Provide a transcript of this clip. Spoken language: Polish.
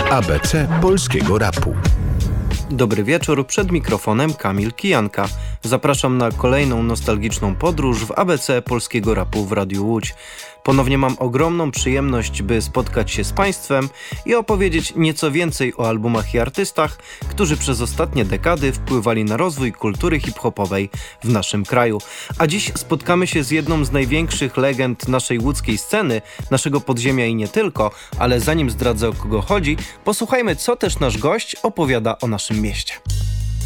ABC polskiego rapu. Dobry wieczór, przed mikrofonem Kamil Kijanka. Zapraszam na kolejną nostalgiczną podróż w ABC polskiego rapu w Radiu Łódź. Ponownie mam ogromną przyjemność, by spotkać się z Państwem i opowiedzieć nieco więcej o albumach i artystach, którzy przez ostatnie dekady wpływali na rozwój kultury hip-hopowej w naszym kraju. A dziś spotkamy się z jedną z największych legend naszej łódzkiej sceny, naszego podziemia i nie tylko, ale zanim zdradzę, o kogo chodzi, posłuchajmy, co też nasz gość opowiada o naszym mieście.